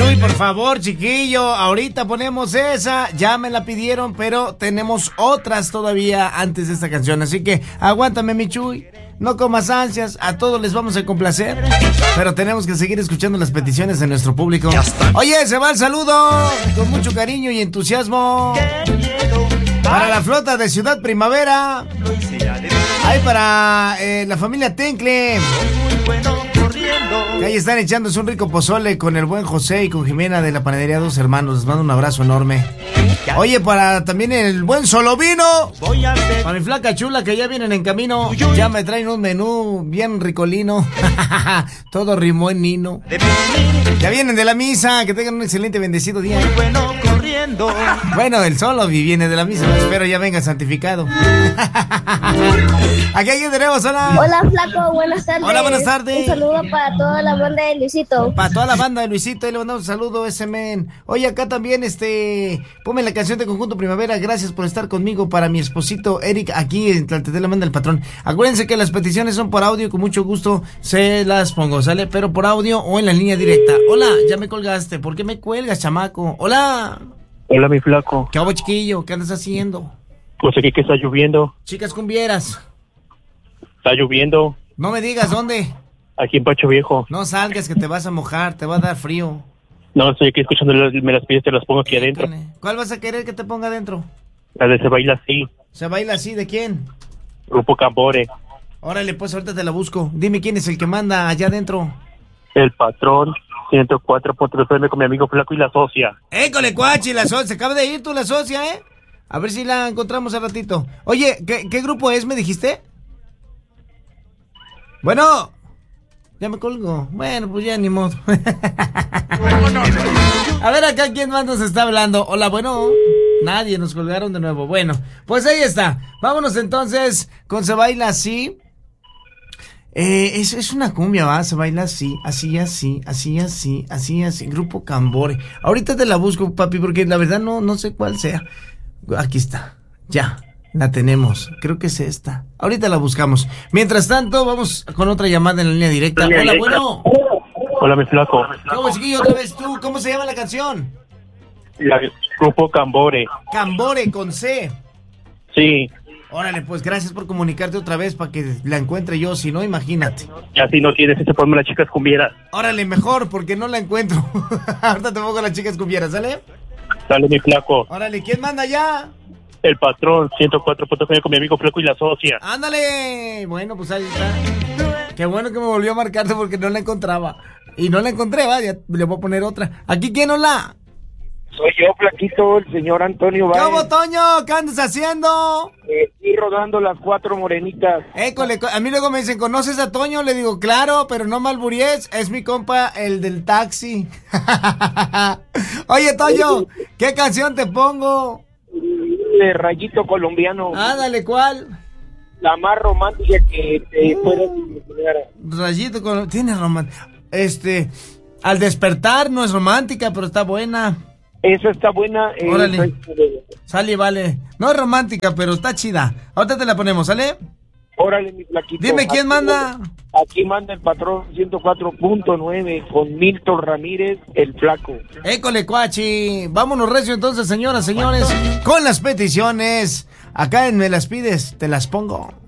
Chuy, por favor, chiquillo, ahorita ponemos esa, ya me la pidieron, pero tenemos otras todavía antes de esta canción, así que aguántame, mi Chuy, no comas ansias, a todos les vamos a complacer, pero tenemos que seguir escuchando las peticiones de nuestro público. Oye, se va el saludo, con mucho cariño y entusiasmo, para la flota de Ciudad Primavera, ahí para la familia Tencle, que ahí están echándose un rico pozole con el buen José y con Jimena de la panadería Dos Hermanos. Les mando un abrazo enorme. Oye, para también el buen Solovino, para mi flaca chula que ya vienen en camino, ya me traen un menú bien ricolino. Todo rimó en Nino. Ya vienen de la misa, que tengan un excelente bendecido día. Bueno, el Solovi viene de la misa, espero ya venga santificado. Aquí alguien tenemos, hola. Hola, flaco, buenas tardes. Hola, buenas tardes. Un saludo para toda la banda de Luisito. Para toda la banda de Luisito, y le mandamos un saludo, ese men. Oye, acá también, ponme la canción de Conjunto Primavera, gracias por estar conmigo, para mi esposito Eric, aquí en Tlaltetela manda el patrón. Acuérdense que las peticiones son por audio, con mucho gusto se las pongo, ¿sale? Pero por audio o en la línea directa. Hola, ya me colgaste, ¿por qué me cuelgas, chamaco? Hola. Hola, mi flaco. ¿Qué hago, chiquillo? ¿Qué andas haciendo? Pues aquí que está lloviendo. Chicas cumbieras. Está lloviendo. No me digas dónde. Aquí en Pacho Viejo. No salgas que te vas a mojar, te va a dar frío. No, estoy aquí escuchando, me las pides, te las pongo aquí adentro. ¿Cuál vas a querer que te ponga adentro? La de Se Baila Así. ¿Se baila así? ¿De quién? Grupo Cambore. Órale, pues ahorita te la busco. Dime quién es el que manda allá adentro. El patrón 104.3 con mi amigo Flaco y la socia. ¡École, cuachi! La socia. Se acaba de ir tú, la socia, ¿eh? A ver si la encontramos al ratito. Oye, ¿qué grupo es, me dijiste? Bueno, ya me colgo. Bueno, pues ya ni modo. A ver acá, ¿quién más nos está hablando? Hola, bueno. Nadie, nos colgaron de nuevo. Bueno, pues ahí está. Vámonos entonces con Se Baila Así. Es una cumbia, ¿va? Se baila así, así, así, así, así, así, así. Grupo Cambore. Ahorita te la busco, papi, porque la verdad no sé cuál sea. Aquí está. Ya. La tenemos, creo que es esta. Ahorita la buscamos. Mientras tanto, vamos con otra llamada en la línea directa. Hola, bueno. Hola, mi flaco. ¿Cómo, chiquillo? Otra vez tú. ¿Cómo se llama la canción? Grupo Cambore. Cambore con C. Sí. Órale, pues gracias por comunicarte otra vez para que la encuentre yo. Si no, imagínate. Ya si no tienes ese ponme las chicas cumbieras. Órale, mejor, porque no la encuentro. Ahorita te pongo las chicas cumbieras, ¿sale? Dale, mi flaco. Órale, ¿quién manda ya? El patrón 104.9 con mi amigo Flaco y la socia. ¡Ándale! Bueno, pues ahí está. Qué bueno que me volvió a marcarte porque no la encontraba. Y no la encontré, va, ya le voy a poner otra. ¿Aquí quién hola? Soy yo, flaquito, el señor Antonio Báez. ¿Cómo, Toño? ¿Qué andas haciendo? Estoy rodando las 4 morenitas. École, a mí luego me dicen, ¿conoces a Toño? Le digo, claro, pero no me alburies, es mi compa, el del taxi. Oye, Toño, ¿qué canción te pongo? De Rayito Colombiano. Dale, ¿cuál? La más romántica que te puedes imaginar. Rayito Colombiano, tiene romántica. Al despertar no es romántica, pero está buena. Esa está buena. Órale. Sale, vale. No es romántica, pero está chida. Ahorita te la ponemos, ¿sale? Órale, mi flaquito. Dime, ¿quién manda? Aquí manda el patrón 104.9 con Milton Ramírez, el flaco. École, cuachi. Vámonos recio entonces, señoras, señores, con las peticiones. Acá en Me las pides, te las pongo.